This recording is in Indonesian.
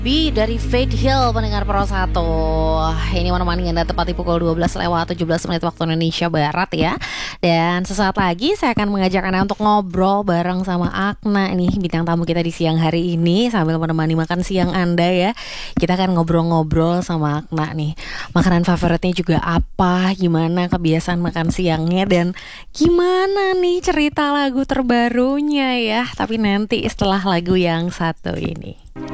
Dari Faith Hill pendengar Pro 1. Ini menemani Anda tepat di pukul 12 lewat 17 menit waktu Indonesia Barat ya. Dan sesaat lagi saya akan mengajak Anda untuk ngobrol bareng sama Akna nih, bintang tamu kita di siang hari ini, sambil menemani makan siang Anda ya. Kita akan ngobrol-ngobrol sama Akna nih. Makanan favoritnya juga apa, gimana kebiasaan makan siangnya, dan gimana nih cerita lagu terbarunya ya. Tapi nanti setelah lagu yang satu ini.